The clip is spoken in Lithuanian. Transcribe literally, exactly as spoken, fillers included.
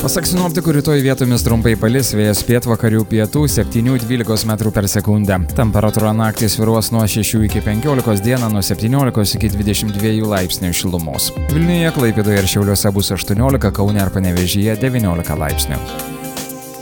Pasak sinoptikų, rytoj vietomis trumpai palis, vėjas pietvakarių pietų septyni dvylika metrų per sekundę. Temperatūra naktį svyruos nuo šešių iki penkiolikos, dieną nuo septyniolikos iki dvidešimt dviejų laipsnių šilumos. Vilniuje, Klaipėdoje ir Šiauliuose bus aštuoniolika, Kaune ir Panevėžyje devyniolika laipsnių.